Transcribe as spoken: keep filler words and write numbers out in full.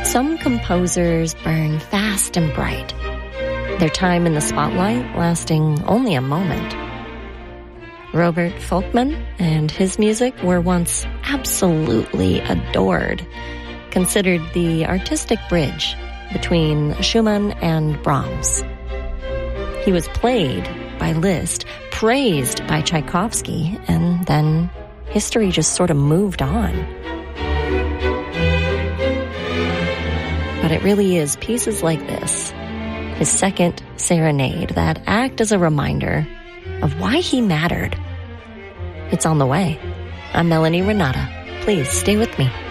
Some composers burn fast and bright, their time in the spotlight lasting only a moment. Robert Folkman and his music were once absolutely adored, considered the artistic bridge between Schumann and Brahms. He was played by Liszt, praised by Tchaikovsky, and then history just sort of moved on. But it really is pieces like this, his second serenade, that act as a reminder of why he mattered. It's on the way. I'm Melanie Renata. Please stay with me.